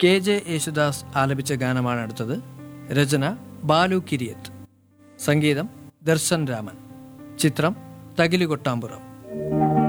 KJ Yesudas ആലപിച്ച ഗാനമാണ് അടുത്തത്. രചന ബാലു കിരിയത്ത്, സംഗീതം ദർശൻ രാമൻ, ചിത്രം തകിലുകൊട്ടാമ്പുറം.